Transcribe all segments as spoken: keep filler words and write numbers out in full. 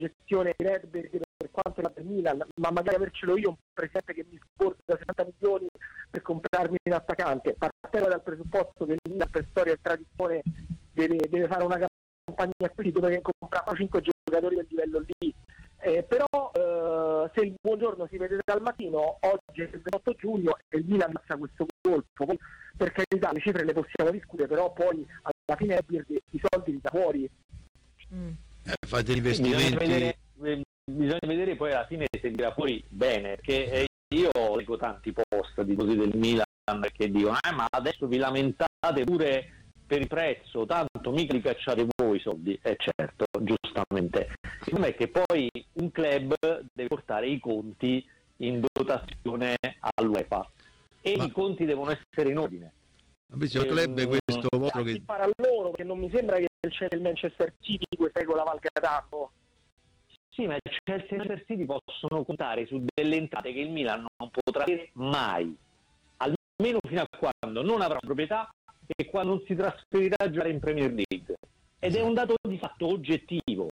gestione di Redberg per quanto riguarda il Milan, ma magari avercelo io un presidente che mi sborda sessanta milioni per comprarmi un attaccante. Partiamo dal presupposto che il Milan per storia e tradizione deve, deve fare una campagna acquisti dove comprano cinque giocatori del livello lì. Eh, però eh, se il buongiorno si vede dal mattino, oggi è il ventotto giugno e il Milan fa questo colpo, poi, per carità le cifre le possiamo discutere, però poi alla fine i soldi li da fuori. Mm. Eh, fate investimenti. Bisogna vedere, bisogna vedere poi alla fine se tira fuori bene, perché io leggo tanti post di così del Milan che dicono eh, ma adesso vi lamentate pure per il prezzo, tanto mica li cacciate voi i soldi. E eh, certo, giustamente. Il problema è che poi un club deve portare i conti in dotazione all'UEFA e ma... i conti devono essere in ordine. Invece il club è questo vostro che fare a loro, perché non mi sembra che il Manchester City questa con la valga tanto. Sì, ma il Chelsea e il Manchester City possono contare su delle entrate che il Milan non potrà avere mai, almeno fino a quando non avrà proprietà e quando non si trasferirà a giocare in Premier League. Ed è un dato di fatto oggettivo.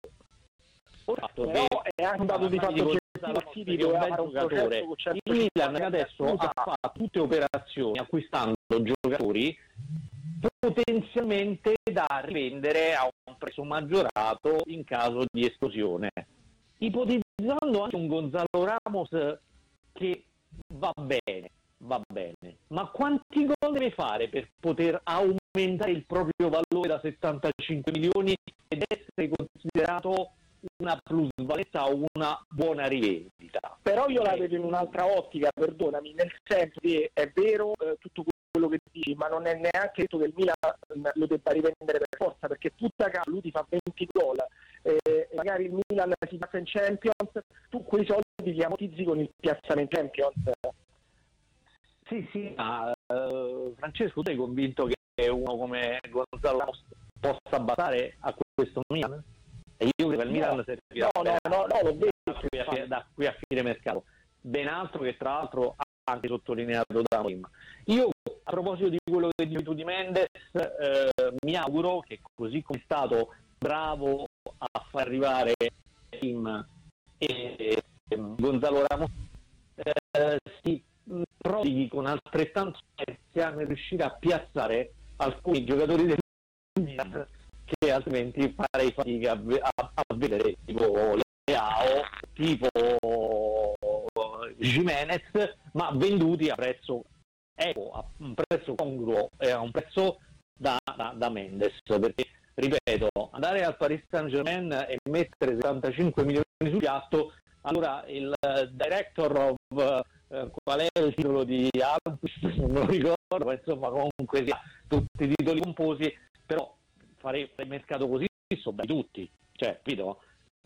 Fatto Però che è anche un dato di fatto oggettivo, il City doveva fare un giocatore. Il Milan adesso ha fatto tutte operazioni acquistando giocatori potenzialmente da rivendere a un prezzo maggiorato in caso di esplosione, ipotizzando anche un Gonzalo Ramos che va bene, va bene, ma quanti gol deve fare per poter aumentare il proprio valore da settantacinque milioni ed essere considerato una plusvalenza o una buona rivendita? Però io la vedo in un'altra ottica, perdonami, nel senso che è vero eh, tutto quello che dici, ma non è neanche detto che il Milan lo debba rivendere per forza, perché tutta casa lui ti fa venti gol, eh, magari il Milan si passa in Champions, tu quei soldi li ammortizzi con il piazzamento in Champions. Sì, sì, ma uh, Francesco, tu sei convinto che uno come Gonzalo Ramos possa bastare a questo Milan? E io credo che il Milan no, servirà no, no, no, no, l'ho detto, da, qui a, da qui a fine mercato, ben altro che tra l'altro ha anche sottolineato da prima. Io a proposito di quello che dici tu di Mendes, eh, mi auguro che così come è stato bravo a far arrivare Tim e, e, e Gonzalo Ramos, eh, si prodighi con altrettanto spezia nel riuscire a piazzare alcuni giocatori del Milan che altrimenti farei fatica a, a, a vedere, tipo Leao, tipo Jimenez, ma venduti a prezzo equo, a un prezzo congruo e a un prezzo da, da, da Mendes, perché ripeto, andare al Paris Saint-Germain e mettere settantacinque milioni sul piatto, allora il director of uh, qual è il titolo di Alpis, non me lo ricordo, ma insomma comunque sia tutti i titoli composi, però fare il mercato così sono da tutti, cioè capito?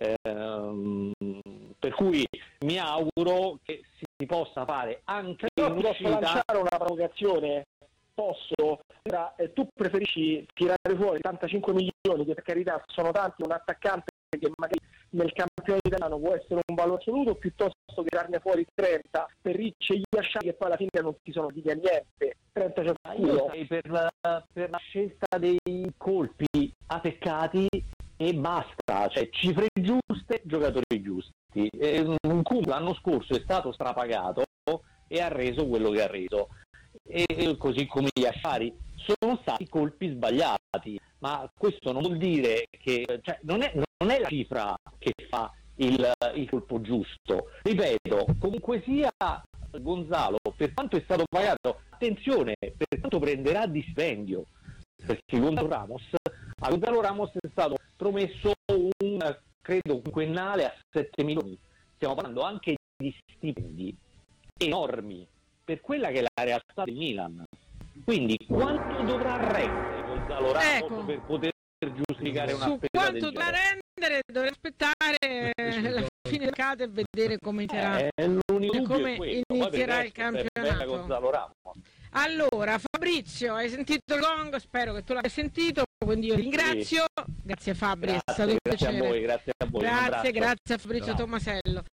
Ehm, per cui mi auguro che si possa fare anche però in ti uscita. posso lanciare una provocazione? Posso? Allora, eh, tu preferisci tirare fuori settantacinque milioni, che per carità sono tanti, un attaccante che magari nel campionato italiano può essere un valore assoluto, piuttosto che tirarne fuori trenta per Ricci e Yasciari che poi alla fine non si sono diti a niente, trenta ciascuno. Per la, per la scelta dei colpi azzeccati e basta, cioè cifre giuste, giocatori giusti. E, un Cum l'anno scorso è stato strapagato e ha reso quello che ha reso, e, e così come gli Yasciari sono stati colpi sbagliati, ma questo non vuol dire che, cioè, non è, non è la cifra che fa il, il colpo giusto. Ripeto, comunque sia Gonzalo, per quanto è stato pagato, attenzione, per quanto prenderà di stipendio, perché Gonzalo Ramos, a Gonzalo Ramos è stato promesso un, credo, quinquennale a sette milioni. Stiamo parlando anche di stipendi enormi per quella che è la realtà del Milan. Quindi quanto dovrà rendere Gonzalo Ramos, ecco, per poter giustificare una spesa quanto del dovrà genere? rendere dovrà aspettare la fine del mercato e vedere come inizierà, eh, l'unico come quello. inizierà Poi il campionato. Gonzalo Ramos. Allora Fabrizio, hai sentito il gong? Spero che tu l'abbia sentito, quindi io ringrazio. Sì. Grazie Fabri, grazie, è stato un grazie piacere. A voi, grazie a voi. Grazie, grazie a Fabrizio Ciao. Tomasello.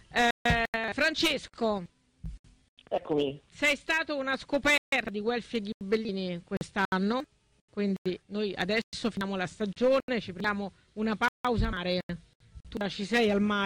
Eh, Francesco, eccomi. Sei stato una scoperta di Guelfi e Ghibellini quest'anno, quindi noi adesso finiamo la stagione, ci prendiamo una pausa mare tu ci sei al mare